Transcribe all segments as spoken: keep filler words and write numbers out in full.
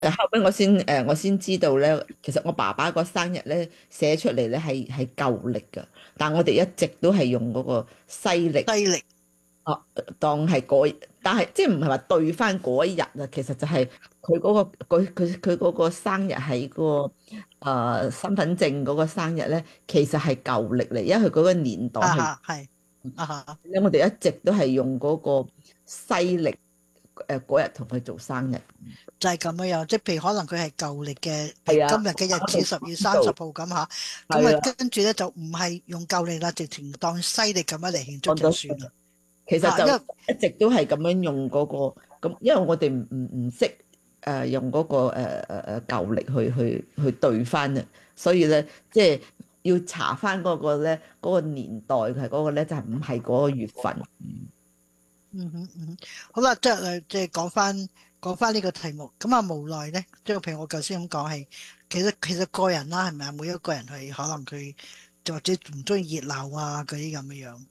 誒後尾我先誒我先知道咧，其實我爸爸個生日咧寫出嚟咧係係舊歷㗎，但我哋一直都係用嗰個西歷。 西歷。 哦，當係嗰，但係即係唔係話對翻嗰一日啊，其實就係佢嗰個佢佢佢嗰個生日喺個誒、呃身份證嗰個生日咧，其實係舊歷嚟，因為佢嗰個年代係啊哈，係啊哈。 咧，我哋一直都係用嗰個西歷誒嗰日同佢做生日。 就係咁樣樣，即係譬如可能佢係舊歷嘅，譬如係啊， 今日嘅日子我哋十月三十號知道咁吓，咁啊係啦， 跟住咧就唔係用舊歷啦，直情當西歷咁樣嚟慶祝講咗就算啦。 其實吓，因為就一直都係咁樣用嗰個咁，因為我哋唔唔唔識誒用嗰個誒誒誒舊歷去去去對翻啊，所以咧即係要查翻嗰個咧嗰個年代係嗰個咧就係唔係嗰個月份。 嗯哼嗯哼，好啦，即係誒即係講翻講翻呢個題目，咁啊無奈咧，即係譬如我頭先咁講係，其實其實個人啦，係咪啊？每一個人係可能佢就或者唔中意熱鬧啊嗰啲咁嘅樣。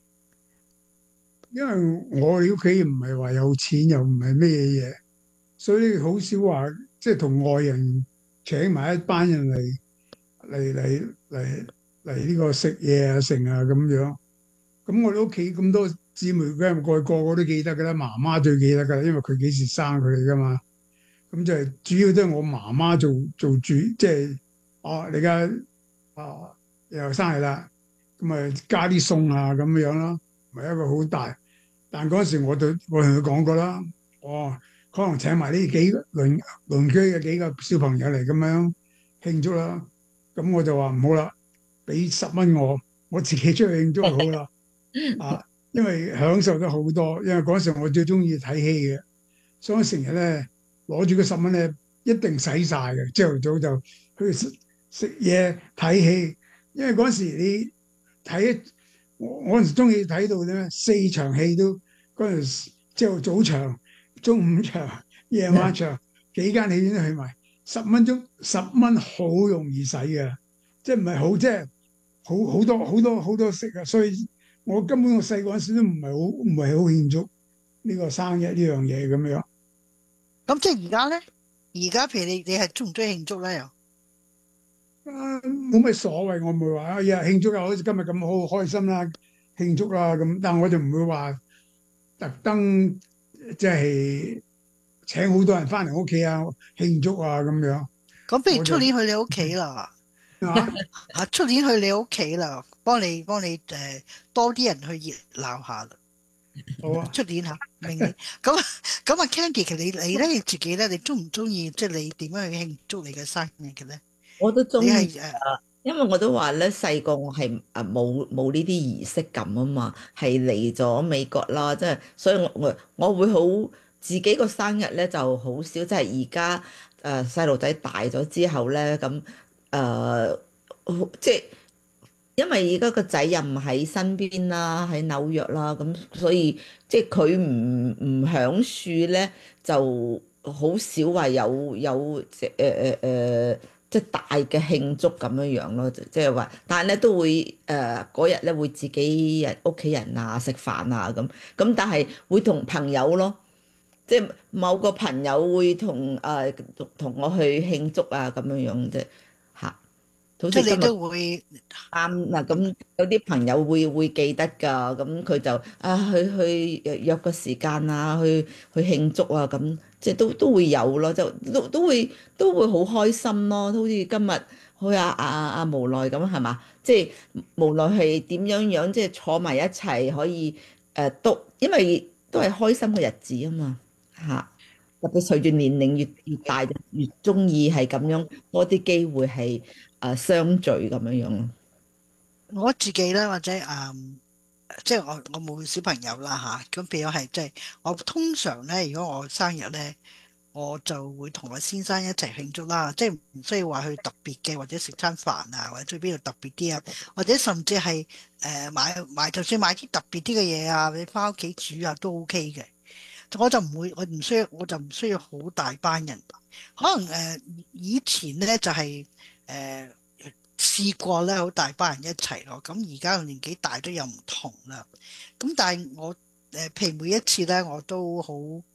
因為我哋屋企唔係話有錢又唔係咩嘢，所以好少話即係同外人請埋一班人嚟嚟嚟嚟嚟呢個食嘢啊剩啊咁樣。咁我哋屋企咁多姊妹，梗係個個個都記得噶啦，媽媽最記得噶啦，因為佢幾時生佢哋噶嘛。咁就係主要都係我媽媽做做主，即係哦，你而家啊又生日啦，咁啊加啲餸啊咁樣咯，唔係一個好大。但嗰時我對我同佢講過啦，哦，可能請埋呢幾個鄰鄰居嘅幾個小朋友嚟咁樣慶祝啦。咁我就話唔好啦，俾十蚊我，我自己出去慶祝就好啦。啊，因為享受得好多，因為嗰時我最中意睇戲嘅，所以成日咧攞住嗰十蚊咧一定使晒嘅。朝頭早就去食食嘢睇戲，因為嗰時你睇我我嗰時中意睇到咧四場戲都嗰陣朝頭早場、中午場、夜晚場幾間戲院都去埋，十蚊鐘十蚊好容易使嘅，即係唔係好即係好好多好多好多食啊，所以。我根本我細個嗰時都唔係好唔係好慶祝呢個生日呢樣嘢咁樣。 咁即係而家咧，而家譬如你你係中唔中意慶祝咧又？ 啊，冇咩所謂，我唔會話哎呀慶祝啊，好似今日咁好開心啦，慶祝啦咁。但係我就唔會話特登即係請好多人翻嚟屋企啊慶祝啊咁樣。 咁不如我就出年去你屋企啦。 啊啊，出年去你屋企啦，幫你幫你誒、呃、多啲人去熱鬧下啦。 好啊， 出年嚇，明年咁咁啊，Candy，其實你你咧你自己咧，你中唔中意即係你點樣去慶祝你嘅生日嘅咧？ 我都你中意係誒啊，因為我都話咧，細個我係誒冇冇呢啲儀式感啊嘛，係嚟咗美國啦，即係所以我我我會好自己個生日咧就好少，即係而家誒細路仔大咗之後咧咁誒，即係因為而家個仔又唔喺身邊啦，喺紐約啦，咁所以即係佢唔唔響樹咧，就好少話有有即誒誒誒，即係大嘅慶祝咁樣樣咯，即係話，但係咧都會誒嗰日咧會自己人屋企人啊食飯啊咁，咁但係會同朋友咯，即係某個朋友會同誒同同我去慶祝啊咁樣樣啫嚇，好即係你似今日。 都會啱嗱，咁有啲朋友會會記得㗎，咁佢就啊去去約約個時間啊，去去慶祝啊，咁即係都都會有咯，就都都會都會好開心咯，好似今日好似阿阿阿阿無奈咁係嘛，即係無奈係點樣樣，即係坐埋一齊可以誒都，因為都係開心嘅日子啊嘛嚇，特別隨住年齡越越大，就越中意係咁樣多啲機會係誒相聚咁樣樣咯。 我自己咧，或者誒、嗯即係我我冇小朋友啦吓，咁變咗係即係我通常咧，如果我生日咧，我就會同我先生一齊慶祝啦，即係唔需要話去特別嘅，或者食餐飯啊，或者去邊度特別啲啊，或者甚至係誒、呃、買買，就算買啲特別啲嘅嘢啊，你翻屋企煮啊都 OK 嘅。我就唔會，我唔需要，我就唔需要好大班人。可能誒、呃、以前咧就係、是、誒、呃、試過咧好大班人一齊咯。咁而家年紀大都有唔同啦。咁但係我誒、呃、譬如每一次咧我都好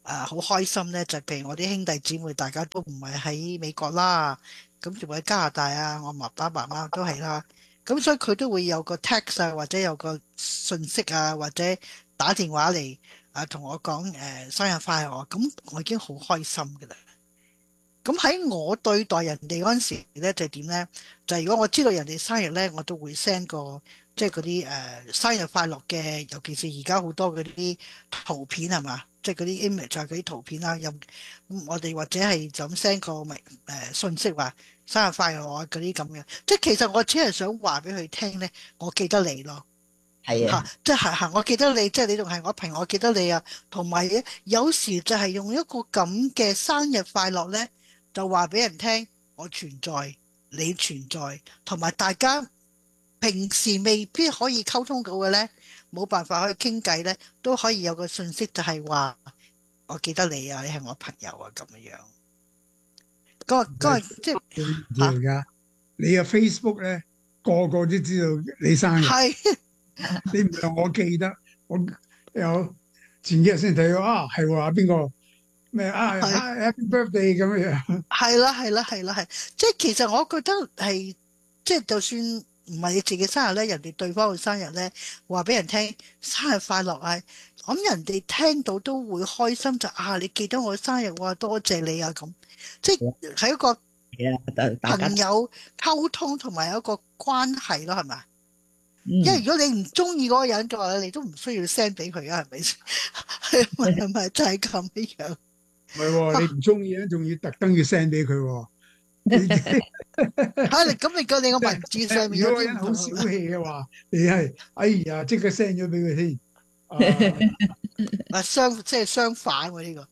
啊好開心咧，就譬如我啲兄弟姊妹大家都唔係喺美國啦，咁仲喺加拿大啊，我爸爸媽媽都係啦，咁所以佢都會有個 text 啊，或者有個信息啊，或者打電話嚟啊同我講誒、呃、生日快樂，咁我已經好開心㗎啦。咁喺我對待人哋嗰陣時咧，就點咧？就係如果我知道人哋生日咧，我都會 send 個即係嗰啲誒生日快樂嘅，尤其是而家好多嗰啲圖片係嘛，即係嗰啲 image 啊嗰啲圖片啦，又咁我哋或者係就咁 send 個咪誒信息話生日快樂啊嗰啲咁樣。即係其實我只係想話俾佢聽咧，我記得你咯。嚇、 係啊， 即係嚇，我記得你，即係你仲係我朋友，我記得你啊。同埋咧，有時就係用一個咁嘅生日快樂咧，就話俾人聽我存在，你存在，同埋大家平時未必可以溝通到嘅咧，冇辦法可以傾偈咧，都可以有個信息就係話我記得你啊，你係我朋友啊咁樣樣。嗰個嗰個即係嘢嚟㗎。你嘅 Facebook 咧，個個都知道你生日。 係你唔係我記得，我有前幾日先睇到啊，係話邊個咩啊係 ，Happy Birthday 咁樣。 係啦係啦係啦係，即係其實我覺得係即係就算唔係你自己生日咧，人哋對方嘅生日咧，話俾人聽生日快樂啊，咁人哋聽到都會開心就啊，你記得我生日喎，多謝你啊咁，即係係一個係啊，大大家朋友溝通同埋有一個關係咯，係咪？ 嗯因為如果你唔中意嗰個人嘅話，你都唔需要 send 俾佢啊，係咪先？係咪係咪就係咁樣？ 唔係喎，你唔中意咧，仲要特登要 send 俾佢喎。你嚇你咁你個你個文字上面如有果個人好小啲唔同啊。 氣嘅話，你係哎呀即刻 send 咗俾佢先。啊， 嗱相即係相反喎呢個，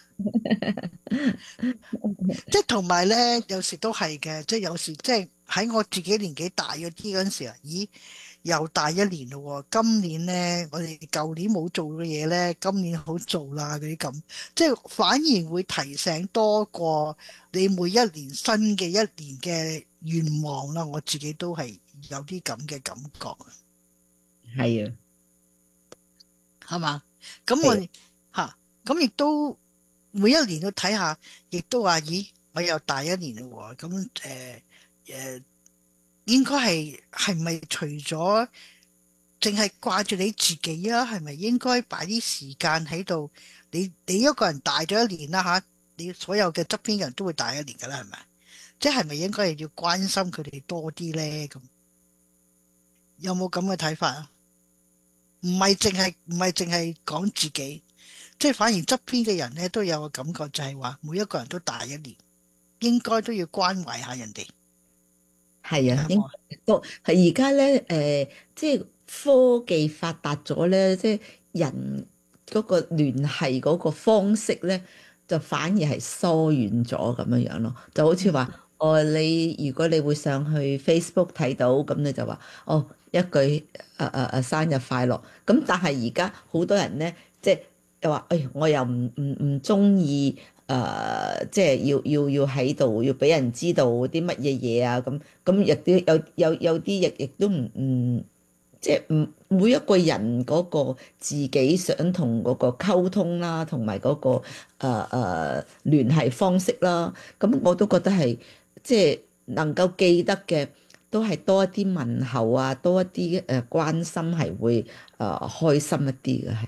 即係同埋咧，有時都係嘅，即係有時即係喺我自己年紀大咗啲嗰陣時啊，咦又大一年咯喎，今年咧我哋舊年冇做嘅嘢咧，今年好做啦嗰啲咁，即係反而會提醒多過你每一年新嘅一年嘅願望啦，我自己都係有啲咁嘅感覺。 係啊， 係嘛？咁我係嚇咁亦都每一年都睇下，亦都話咦，我又大一年嘞喎。咁誒誒，應該係係咪除咗淨係掛住你自己啊？係咪應該擺啲時間喺度？你你一個人大咗一年啦嚇，你所有嘅側邊嘅人都會大一年㗎啦，係咪？即係咪應該係要關心佢哋多啲咧？咁有冇咁嘅睇法啊？唔係淨係唔係淨係講自己，即係反而側邊嘅人咧都有個感覺，就係話每一個人都大一年，應該都要關懷下人哋。 係啊，應有冇啊？ 都係而家咧誒，即係科技發達咗咧，即係人嗰個聯繫嗰個方式咧，就反而係疏遠咗咁樣樣咯。就好似話，哦，你如果你會上去 Facebook 睇到，咁你就話，哦，一句誒誒誒生日快樂。咁但係而家好多人咧，即係又話，誒，我又唔唔唔中意。誒、即係要要要喺度，要俾人知道啲乜嘢嘢啊！咁咁亦都有有有啲亦亦都唔唔，即係唔每一個人嗰個自己想同嗰個溝通啦，同埋嗰個誒誒、呃、聯繫方式啦。咁我都覺得係即係能夠記得嘅，都係多一啲問候啊，多一啲誒關心係會誒、呃、開心一啲嘅係。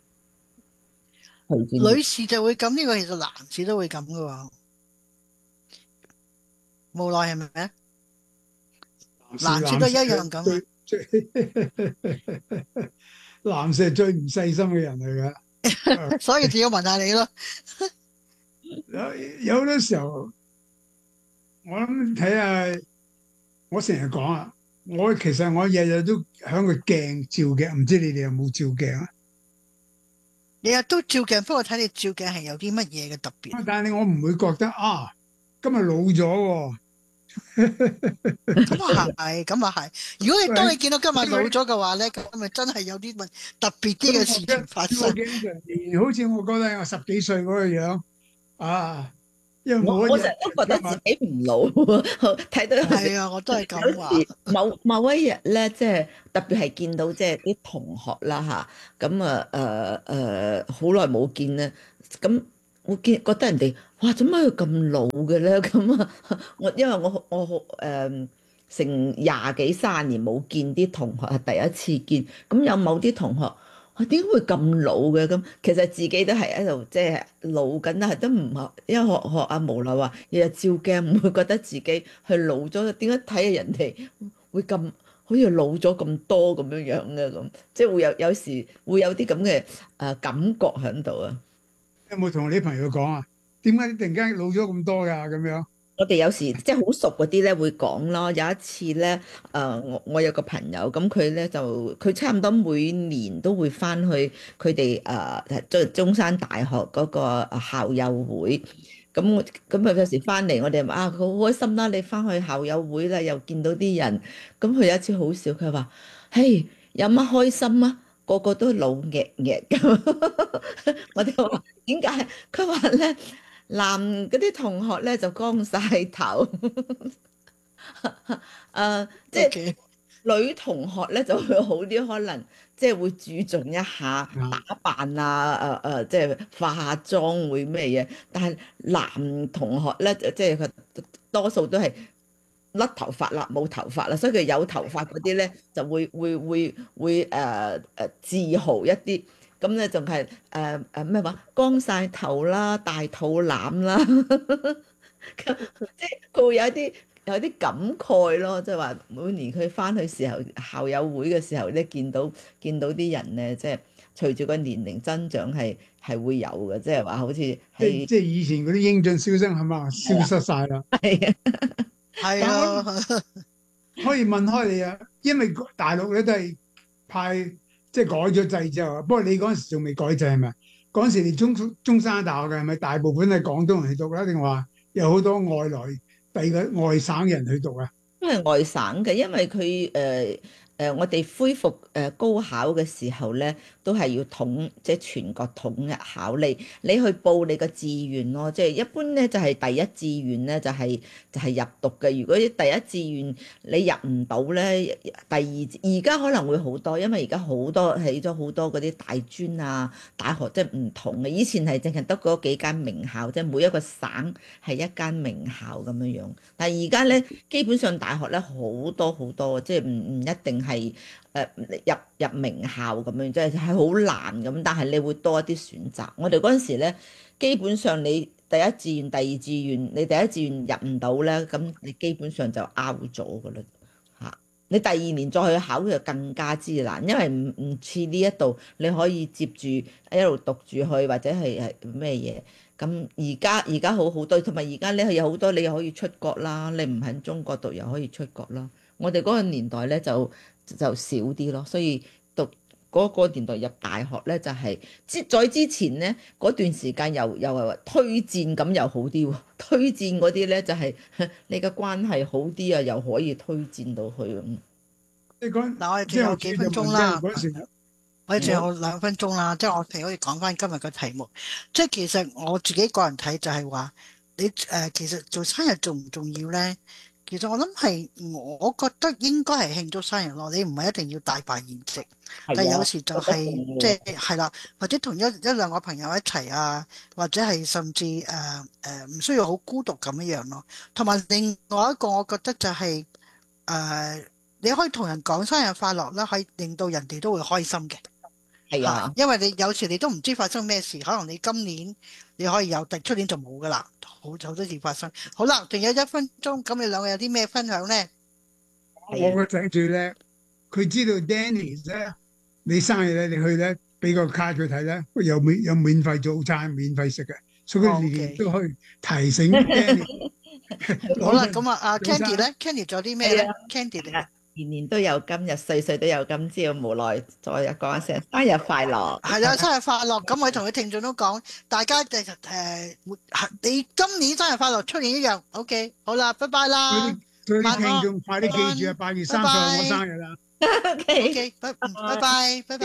係專業女士就會咁，呢個其實男士都會咁噶喎，無奈係咪咧？男士都一樣咁啊。 最男士係最唔細心嘅人嚟㗎。 所以就要問下你咯。 有有好多時候，我諗睇下，我成日講啊，我其實我日日都響個鏡照嘅，唔知你哋有冇照鏡啊？ 日日都照鏡，不過睇你照鏡係有啲乜嘢嘅特別。 但係我唔會覺得啊，今日老咗喎。 咁啊係，咁啊係。如果你當你見到今日老咗嘅話咧，咁咪真係有啲乜特別啲嘅事情發生。 我經常年好似我覺得我十幾歲嗰個樣啊，因為我一日我我成日都覺得自己唔老，睇到係啊，我都係咁話。 有時某某一日咧，即係特別係見到即係啲同學啦嚇，咁啊誒誒好耐冇見咧， 咁會見覺得人哋哇，做乜佢咁老嘅咧？咁啊，我因為我我好誒成廿幾三十年冇見啲同學係第一次見，咁有某啲同學。我點解會咁老嘅？咁其實自己都係喺度即係老緊，但係都唔係，因為學學阿無啦話日日照鏡，唔會覺得自己係老咗。點解睇下人哋會咁好似老咗咁多咁樣樣嘅咁？即係會有有時會有啲咁嘅誒感覺喺度啊！ 有冇同你啲朋友講啊？點解突然間老咗咁多㗎？咁樣我哋有時即係好熟嗰啲咧會講咯。有一次咧，誒、我我有個朋友，咁佢咧就佢差唔多每年都會翻去佢哋誒中中山大學嗰個校友會。咁咁啊有時翻嚟，我哋話啊佢好開心啦，你翻去校友會啦，又見到啲人。咁佢有一次好笑，佢話：嘿，有乜開心啊？個個都老嘅嘅咁。我哋話點解？佢話咧。男嗰啲同學咧就光晒頭，誒、即係 OK， 女同學咧就會好啲，可能即係會注重一下啊， 打扮啊，誒、誒、即係化妝會咩嘢，但係男同學咧，即係佢多數都係甩頭髮啦，冇頭髮啦，所以佢有頭髮嗰啲咧就會會會會誒誒自豪一啲。咁咧仲係誒誒咩話光晒頭啦，大肚腩啦，咁即係佢會有一啲有啲感慨咯，即係話每年佢翻去時候校友會嘅時候咧，見到見到啲人咧，即係隨住個年齡增長係係會有嘅，即係話好似即係即係以前嗰啲英俊瀟灑係嘛消失晒啦。 係啊， 係但我啊， 可以問開你啊，因為大陸咧都係派即係改咗制之後，不過你嗰陣時仲未改制係咪？嗰陣時你中中山大學嘅係咪大部分係廣東人去讀啦，定話有好多外來第二個外省人去讀啊？ 因為外省嘅，因為佢誒誒，我哋恢復誒高考嘅時候咧，都係要統即係全國統一考你，你去報你個志願咯。即係一般咧就係第一志願咧就係就係入讀嘅。如果第一志願你入唔到咧，第二而家可能會好多，因為而家好多起咗好多嗰啲大專啊大學，即係唔同嘅。以前係淨係得嗰幾間名校，即係每一個省係一間名校咁樣樣。但係而家咧，基本上大學咧好多好多，即係唔唔一定係誒入入名校咁樣，即係係好難咁。但係你會多一啲選擇。我哋嗰陣時咧，基本上你第一志願、第二志願，你第一志願入唔到咧，咁你基本上就 out 咗噶啦嚇。你第二年再去考就更加之難，因為唔唔似呢一度你可以接住一路讀住去，或者係係咩嘢。咁而家而家好好多，同埋而家咧有好多你又可以出國啦，你唔喺中國讀又可以出國啦。我哋嗰個年代咧就就少啲咯，所以讀嗰個年代入大學咧就係之在之前咧嗰段時間又又係話推薦咁又好啲喎，推薦嗰啲咧就係你嘅關係好啲啊，又可以推薦到去咁。 即係嗰嗱，我哋即係我仲有幾分鐘啦。 嗰陣時我哋仲有兩分鐘啦，即係我哋可以講翻今日嘅題目。即係其實我自己個人睇就係話，你誒、呃、其實做生日重唔重要咧？其實我諗係，我覺得應該係慶祝生日咯。你唔係一定要大擺宴席，但係有時就係、是、即係係啦，或者同一一兩個朋友一齊啊，或者係甚至誒誒唔需要好孤獨咁樣樣咯。同埋另外一個，我覺得就係、是、誒、呃、你可以同人講生日快樂啦，可以令到人哋都會開心嘅。 係啊， 因為你有時你都唔知發生咩事，可能你今年你可以有，但出年就冇噶啦，好好多事發生。好啦，仲有一分鐘，咁你兩個有啲咩分享咧？ 我個仔最叻，佢知道 Danny 咧，你生日咧，你去咧，俾個卡佢睇咧，有免有免費早餐，免費食嘅，所以佢年年都可以提醒 Danny。 好啦，咁啊，阿 Candy 咧 ，Candy 仲有啲咩咧？Candy 嚟。 年年都有今日，歲歲都有今朝，無奈再講一聲生日快樂。 係啦，生日快樂！咁我同佢聽眾都講，大家誒誒、呃，你今年生日快樂，出年一樣。OK，好啦，拜拜啦。 所以啲聽眾快啲記住啊，八月三十號我生日啦。 OK， OK，拜拜拜拜。